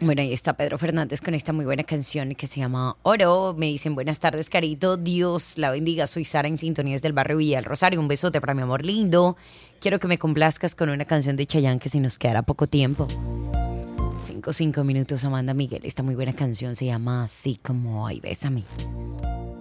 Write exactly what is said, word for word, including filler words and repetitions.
Bueno, ahí está Pedro Fernández con esta muy buena canción que se llama Oro. Me dicen buenas tardes, Carito. Dios la bendiga. Soy Sara en Sintonías del Barrio Villa del Rosario. Un besote para mi amor lindo. Quiero que me complazcas con una canción de Chayanne que si nos quedara poco tiempo. Cinco, cinco minutos, Amanda Miguel. Esta muy buena canción se llama Así como hoy. Bésame.